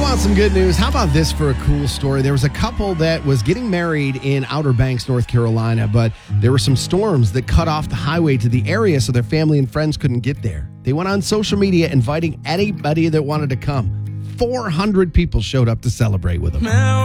want some good news? How about this for a cool story? There was a couple that was getting married in Outer Banks, North Carolina, but there were some storms that cut off the highway to the area so their family and friends couldn't get there. They went on social media inviting anybody that wanted to come. 400 people showed up to celebrate with them.